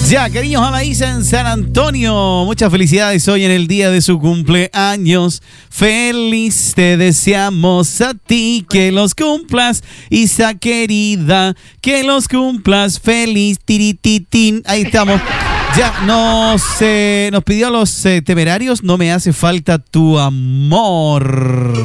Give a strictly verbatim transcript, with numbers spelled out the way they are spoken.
Ya, cariños a la Isa en San Antonio. Muchas felicidades hoy en el día de su cumpleaños. Feliz te deseamos a ti, que los cumplas, Isa querida, que los cumplas. Feliz tirititín. Ahí estamos. Ya, nos, eh, nos pidió a los eh, temerarios, no me hace falta tu amor.